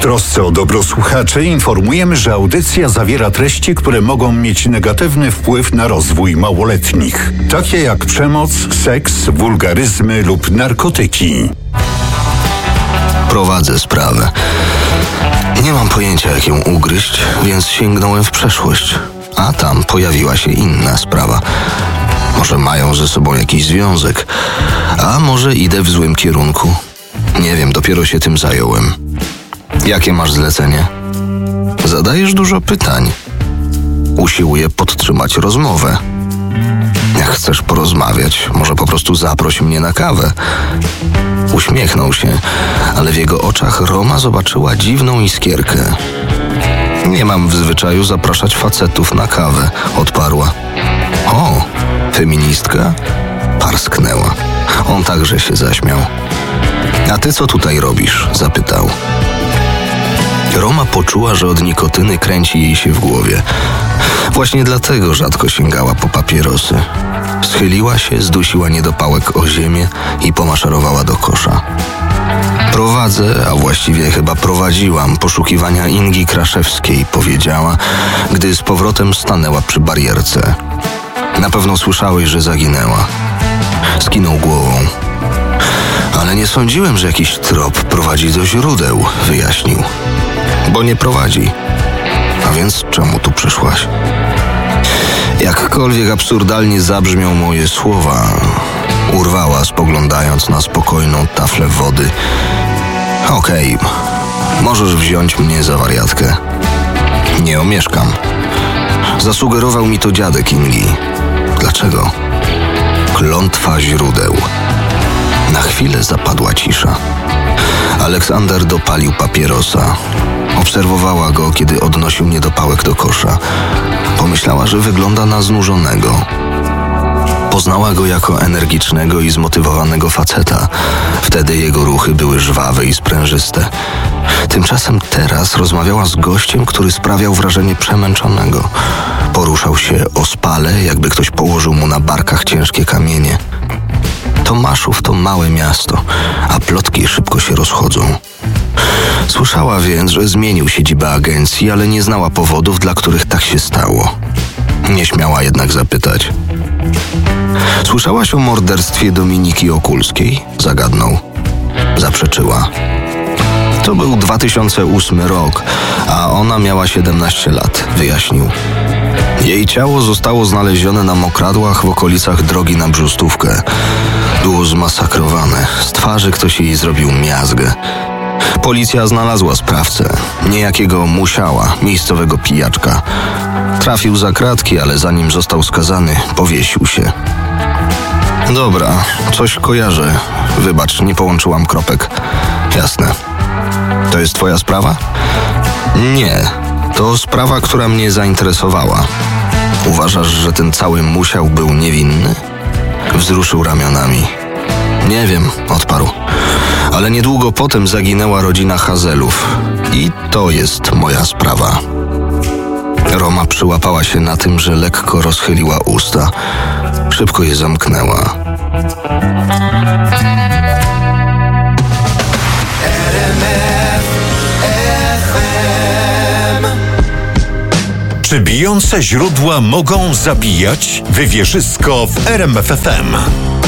trosce o dobro słuchaczy informujemy, że audycja zawiera treści, które mogą mieć negatywny wpływ na rozwój małoletnich, takie jak przemoc, seks, wulgaryzmy lub narkotyki. Prowadzę sprawę. Nie mam pojęcia, jak ją ugryźć, więc sięgnąłem w przeszłość. A tam pojawiła się inna sprawa. Może mają ze sobą jakiś związek, a może idę w złym kierunku. Nie wiem, dopiero się tym zająłem. Jakie masz zlecenie? Zadajesz dużo pytań. Usiłuję podtrzymać rozmowę. Jak chcesz porozmawiać, może po prostu zaproś mnie na kawę. Uśmiechnął się, ale w jego oczach Roma zobaczyła dziwną iskierkę. Nie mam w zwyczaju zapraszać facetów na kawę, odparła. O, feministka? Parsknęła. On także się zaśmiał. A ty co tutaj robisz? Zapytał. Roma poczuła, że od nikotyny kręci jej się w głowie. Właśnie dlatego rzadko sięgała po papierosy. Schyliła się, zdusiła niedopałek o ziemię i pomaszerowała do kosza. Prowadzę, a właściwie chyba prowadziłam poszukiwania Ingi Kraszewskiej, powiedziała, gdy z powrotem stanęła przy barierce. Na pewno słyszałeś, że zaginęła. Skinął głową. Ale nie sądziłem, że jakiś trop prowadzi do źródeł, wyjaśnił. Bo nie prowadzi. A więc czemu tu przyszłaś? Jakkolwiek absurdalnie zabrzmią moje słowa, urwała, spoglądając na spokojną taflę wody. Okej, możesz wziąć mnie za wariatkę. Nie omieszkam. Zasugerował mi to dziadek Ingi. Dlaczego? Klątwa źródeł. Na chwilę zapadła cisza. Aleksander dopalił papierosa. Obserwowała go, kiedy odnosił niedopałek do kosza. Pomyślała, że wygląda na znużonego. Poznała go jako energicznego i zmotywowanego faceta. Wtedy jego ruchy były żwawe i sprężyste. Tymczasem teraz rozmawiała z gościem, który sprawiał wrażenie przemęczonego. Poruszał się ospale, jakby ktoś położył mu na barkach ciężkie kamienie. Tomaszów to małe miasto, a plotki szybko się rozchodzą. Słyszała więc, że zmienił siedzibę agencji, ale nie znała powodów, dla których tak się stało. Nie śmiała jednak zapytać. Słyszałaś o morderstwie Dominiki Okulskiej? Zagadnął. Zaprzeczyła. To był 2008 rok, a ona miała 17 lat, wyjaśnił. Jej ciało zostało znalezione na mokradłach w okolicach drogi na Brzustówkę. Było zmasakrowane. Z twarzy ktoś jej zrobił miazgę. Policja znalazła sprawcę, niejakiego Musiała, miejscowego pijaczka. Trafił za kratki, ale zanim został skazany, powiesił się. Dobra, coś kojarzę. Wybacz, nie połączyłam kropek. Jasne. To jest twoja sprawa? Nie, to sprawa, która mnie zainteresowała. Uważasz, że ten cały Musiał był niewinny? Wzruszył ramionami. Nie wiem, odparł. Ale niedługo potem zaginęła rodzina Hazelów. I to jest moja sprawa. Roma przyłapała się na tym, że lekko rozchyliła usta. Szybko je zamknęła. Czy bijące źródła mogą zabijać? Wywierzysko w RMF FM.